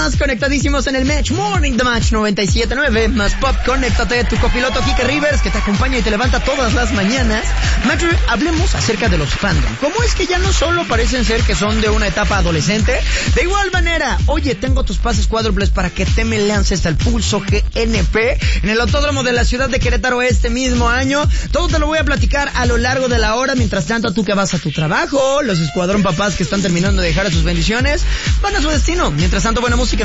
más conectadísimos en el Match Morning de Match 97.9. Más pop, conéctate, tu copiloto Kike Rivers, que te acompaña y te levanta todas las mañanas. Match, hablemos acerca de los fandom. ¿Cómo es que ya no solo parecen ser que son de una etapa adolescente? De igual manera, oye, tengo tus pases cuádruples para que te me lances al Pulso GNP en el Autódromo de la ciudad de Querétaro este mismo año. Todo te lo voy a platicar a lo largo de la hora. Mientras tanto, tú que vas a tu trabajo, los escuadrón papás que están terminando de dejar a sus bendiciones, van a su destino. Mientras tanto, buena música